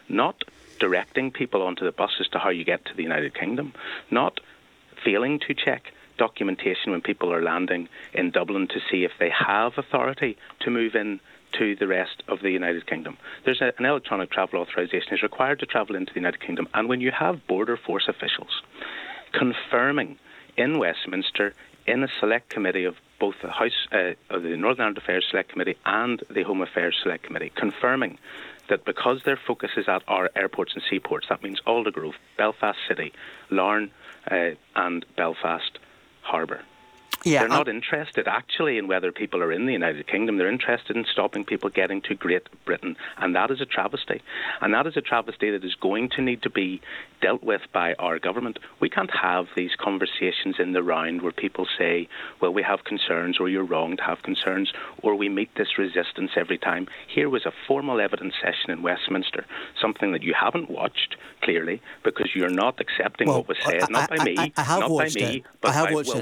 not directing people onto the bus as to how you get to the United Kingdom, not failing to check documentation when people are landing in Dublin to see if they have authority to move in to the rest of the United Kingdom. There's an electronic travel authorisation is required to travel into the United Kingdom, and when you have Border Force officials confirming in Westminster in a select committee of both the House of the Northern Ireland Affairs Select Committee and the Home Affairs Select Committee, confirming that because their focus is at our airports and seaports, that means Aldergrove, Belfast City, Larne and Belfast Harbour. Yeah, they're not interested actually in whether people are in the United Kingdom. They're interested in stopping people getting to Great Britain, and that is a travesty. And that is a travesty that is going to need to be dealt with by our government. We can't have these conversations in the round where people say, well, we have concerns, or you're wrong to have concerns, or we meet this resistance every time. Here was a formal evidence session in Westminster, something that you haven't watched, clearly, because you're not accepting what was said, not by me, but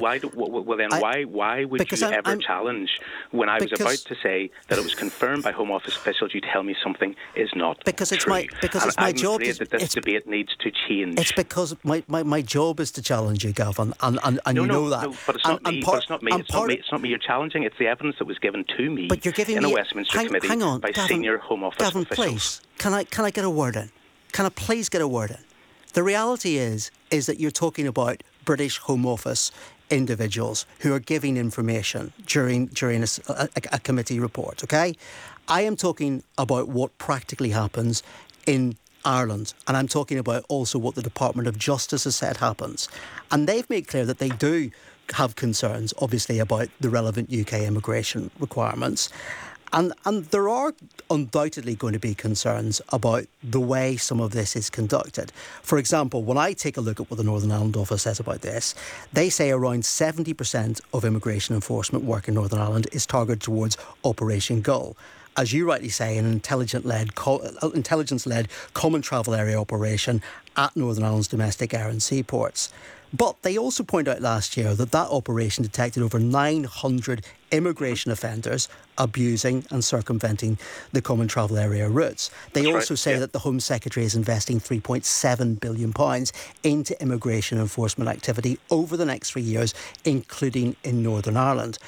why would you ever challenge when I was about to say that it was confirmed by Home Office officials? You tell me something is not true. It's my job. I'm afraid that this debate needs to change. It's because my job is to challenge you, Gavin, and you know that. No, but it's not me. It's not me you're challenging. It's the evidence that was given to me in a Westminster committee by Gavin, senior Home Office Gavin, officials. Please, can I get a word in? Can I please get a word in? The reality is that you're talking about British Home Office individuals who are giving information during a committee report, okay? I am talking about what practically happens in Ireland, and I'm talking about also what the Department of Justice has said happens. And they've made clear that they do have concerns, obviously, about the relevant UK immigration requirements. And there are undoubtedly going to be concerns about the way some of this is conducted. For example, when I take a look at what the Northern Ireland Office says about this, they say around 70% of immigration enforcement work in Northern Ireland is targeted towards Operation Gull. As you rightly say, an intelligence-led common travel area operation at Northern Ireland's domestic air and seaports. But they also point out last year that operation detected over 900 immigration offenders abusing and circumventing the common travel area routes. They also say that the Home Secretary is investing £3.7 billion into immigration enforcement activity over the next 3 years, including in Northern Ireland.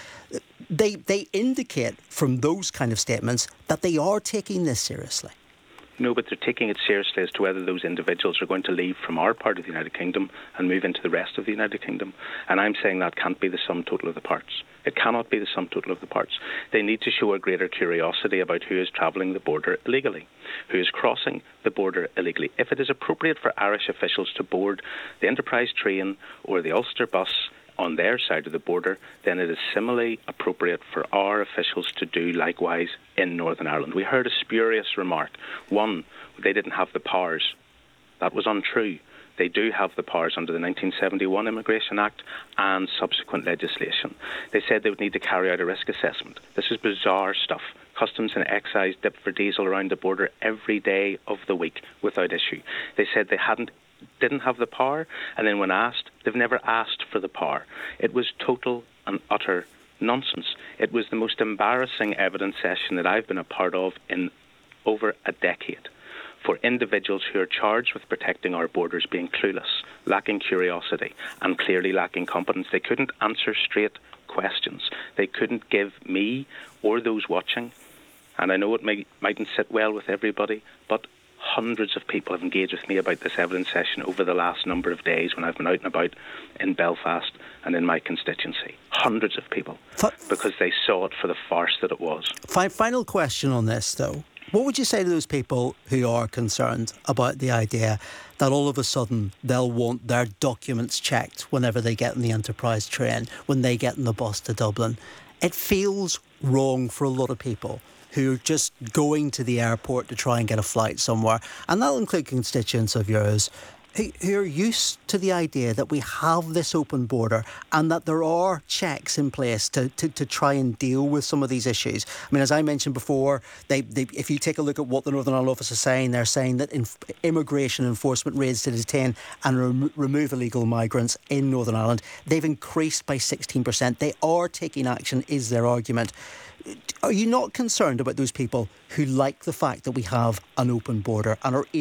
They indicate from those kind of statements that they are taking this seriously. No, but they're taking it seriously as to whether those individuals are going to leave from our part of the United Kingdom and move into the rest of the United Kingdom. And I'm saying that can't be the sum total of the parts. It cannot be the sum total of the parts. They need to show a greater curiosity about who is travelling the border illegally, who is crossing the border illegally. If it is appropriate for Irish officials to board the Enterprise train or the Ulster bus on their side of the border, then it is similarly appropriate for our officials to do likewise in Northern Ireland. We heard a spurious remark. One, they didn't have the powers. That was untrue. They do have the powers under the 1971 Immigration Act and subsequent legislation. They said they would need to carry out a risk assessment. This is bizarre stuff. Customs and excise dip for diesel around the border every day of the week without issue. They said they didn't have the power, and then when asked, they've never asked for the power. It was total and utter nonsense. It was the most embarrassing evidence session that I've been a part of in over a decade, for individuals who are charged with protecting our borders being clueless, lacking curiosity, and clearly lacking competence. They couldn't answer straight questions. They couldn't give me or those watching, and I know it mightn't sit well with everybody, but hundreds of people have engaged with me about this evidence session over the last number of days when I've been out and about in Belfast and in my constituency. Hundreds of people, because they saw it for the farce that it was. Final question on this, though. What would you say to those people who are concerned about the idea that all of a sudden they'll want their documents checked whenever they get on the Enterprise train, when they get on the bus to Dublin? It feels wrong for a lot of people who are just going to the airport to try and get a flight somewhere. And that'll include constituents of yours who are used to the idea that we have this open border and that there are checks in place to try and deal with some of these issues. I mean, as I mentioned before, if you take a look at what the Northern Ireland Office is saying, they're saying that immigration enforcement raids to detain and remove illegal migrants in Northern Ireland, they've increased by 16%. They are taking action, is their argument. Are you not concerned about those people who like the fact that we have an open border and are